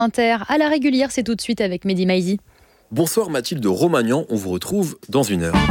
Inter à la régulière, c'est tout de suite avec Mehdi Maizi. Bonsoir Mathilde Romagnan, on vous retrouve dans une heure.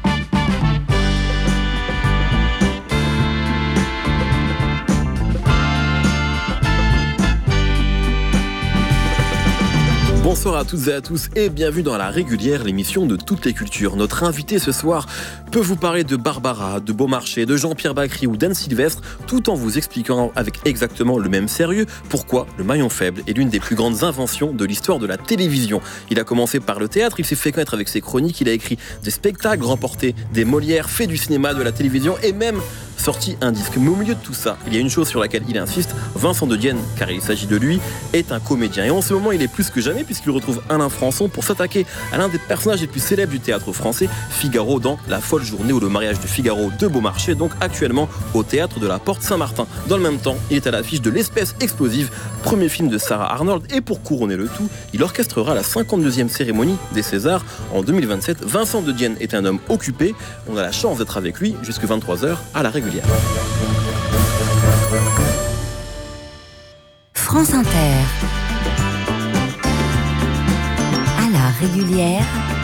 Bonsoir à toutes et à tous et bienvenue dans La Régulière, l'émission de toutes les cultures. Notre invité ce soir peut vous parler de Barbara, de Beaumarchais, de Jean-Pierre Bacry ou d'Anne Sylvestre, tout en vous expliquant avec exactement le même sérieux pourquoi le maillon faible est l'une des plus grandes inventions de l'histoire de la télévision. Il a commencé par le théâtre, il s'est fait connaître avec ses chroniques, il a écrit des spectacles, remporté des Molières, fait du cinéma, de la télévision et même sorti un disque. Mais au milieu de tout ça, il y a une chose sur laquelle il insiste, Vincent de Dienne, car il s'agit de lui, est un comédien. Et en ce moment, il est plus que jamais puisqu'il retrouve Alain Françon pour s'attaquer à l'un des personnages les plus célèbres du théâtre français, Figaro, dans La folle journée ou le mariage de Figaro de Beaumarchais, donc actuellement au théâtre de la Porte Saint-Martin. Dans le même temps, il est à l'affiche de L'Espèce explosive, premier film de Sarah Arnold, et pour couronner le tout, il orchestrera la 52e cérémonie des Césars en 2027. Vincent de Dienne est un homme occupé, on a la chance d'être avec lui jusqu'à 23h à la régulière. France Inter. À la régulière.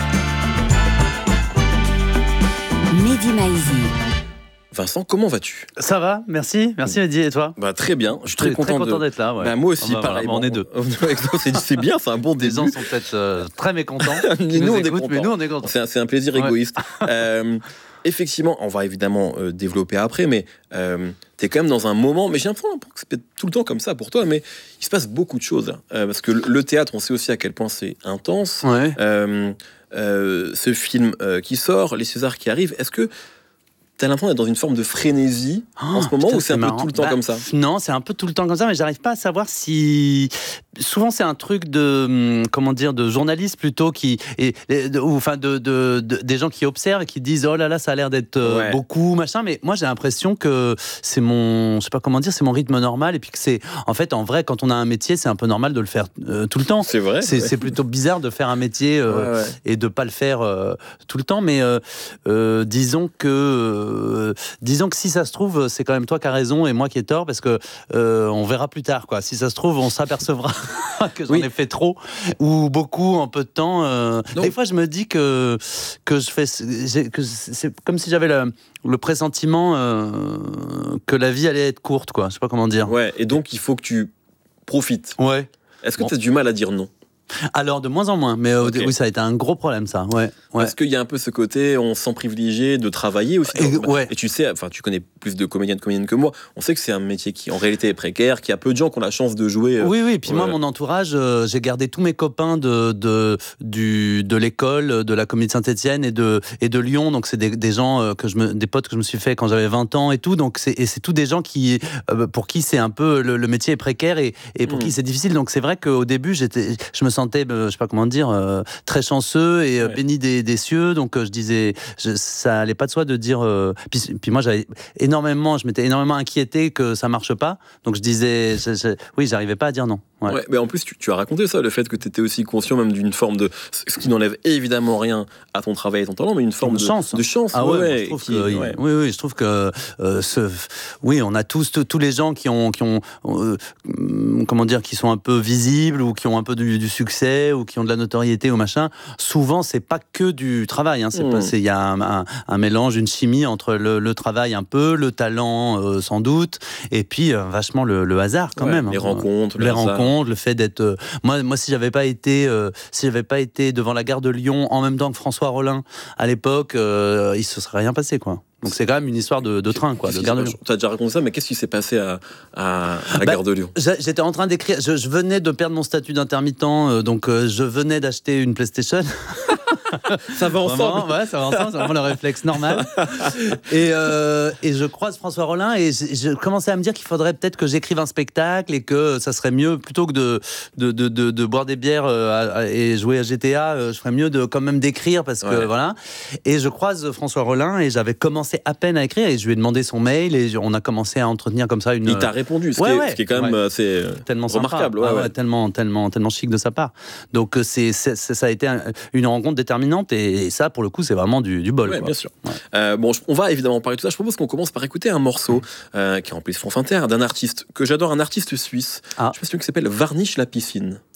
Mehdi Maizi. Vincent, comment vas-tu ? Ça va, merci Mehdi, et toi ? Très bien, je suis très content d'être là. Ouais. Moi aussi, pareil. On est deux. c'est bien, c'est un bon début. Les gens sont peut-être très mécontents. mais nous, on est contents. C'est un plaisir égoïste. Effectivement, on va évidemment développer après, mais t'es quand même dans un moment, mais j'ai l'impression que c'est peut-être tout le temps comme ça pour toi, mais il se passe beaucoup de choses. Parce que le théâtre, on sait aussi à quel point c'est intense. Ouais. Ce film qui sort, les Césars qui arrivent, est-ce que t'as l'impression d'être dans une forme de frénésie en ce moment, ou c'est un peu tout le temps comme ça ? Non, c'est un peu tout le temps comme ça, mais j'arrive pas à savoir si... Souvent, c'est un truc de journalistes plutôt des gens qui observent et qui disent oh là là, ça a l'air d'être beaucoup machin. Mais moi, j'ai l'impression que c'est mon rythme normal, et puis que c'est en fait, en vrai, quand on a un métier, c'est un peu normal de le faire tout le temps. C'est vrai. C'est plutôt bizarre de faire un métier et de pas le faire tout le temps. Mais disons que si ça se trouve, c'est quand même toi qui as raison et moi qui ai tort, parce que on verra plus tard, quoi. Si ça se trouve, on s'apercevra que j'en ai fait trop ou beaucoup en peu de temps. Des fois, je me dis que c'est comme si j'avais le pressentiment que la vie allait être courte, quoi. Je sais pas comment dire. Ouais, et donc il faut que tu profites. Ouais. Est-ce que tu as du mal à dire non ? Alors, de moins en moins, mais oui, ça a été un gros problème, ça. Ouais. Parce qu'il y a un peu ce côté, on se sent privilégié de travailler aussi. Et tu sais, enfin, tu connais plus de comédiennes que moi. On sait que c'est un métier qui, en réalité, est précaire, qu'il y a peu de gens qui ont la chance de jouer. Oui. Et puis moi, mon entourage, j'ai gardé tous mes copains de l'école, de la Comédie de Saint-Étienne et de Lyon. Donc, c'est des gens des potes que je me suis fait quand j'avais 20 ans et tout. Donc, c'est tous des gens pour qui c'est un peu le métier est précaire et pour qui c'est difficile. Donc, c'est vrai qu'au début, je me sentais, je sais pas comment dire, très chanceux et béni des cieux. Donc je disais, ça allait pas de soi de dire. Puis moi, je m'étais énormément inquiété que ça marche pas. Donc je disais, oui, j'arrivais pas à dire non. Ouais, mais en plus, tu as raconté ça, le fait que tu étais aussi conscient même d'une forme de... Ce qui n'enlève évidemment rien à ton travail et ton talent, mais une forme de chance. Ah ouais, je trouve que... Oui, on a tous les gens qui sont un peu visibles ou qui ont un peu du succès ou qui ont de la notoriété ou machin. Souvent, c'est pas que du travail. Il y a un mélange, une chimie entre le travail un peu, le talent sans doute, et puis vachement le hasard quand même. Les rencontres, le fait d'être... Moi, si j'avais pas été devant la gare de Lyon en même temps que François Rollin à l'époque, il se serait rien passé, quoi. Donc c'est quand même une histoire de train, quoi, de gare de Lyon. Tu as déjà raconté ça, mais qu'est-ce qui s'est passé à la gare de Lyon ? J'étais en train d'écrire, je venais de perdre mon statut d'intermittent, donc je venais d'acheter une PlayStation. Ça va ensemble. Vraiment, ça va ensemble, c'est vraiment le réflexe normal. Et je croise François Rollin et je commençais à me dire qu'il faudrait peut-être que j'écrive un spectacle et que ça serait mieux, plutôt que de boire des bières et jouer à GTA, je ferais mieux quand même d'écrire, parce que voilà. Et je croise François Rollin et j'avais commencé à peine à écrire et je lui ai demandé son mail et on a commencé à entretenir comme ça une... Il t'a répondu, ce qui est quand même assez remarquable. Tellement chic de sa part. Donc ça a été une rencontre déterminante, et ça, pour le coup, c'est vraiment du bol. Bien sûr. On va évidemment parler de tout ça. Je propose qu'on commence par écouter un morceau qui est rempli de France Inter, d'un artiste que j'adore, un artiste suisse. Je sais pas si qui s'appelle Varnish la piscine.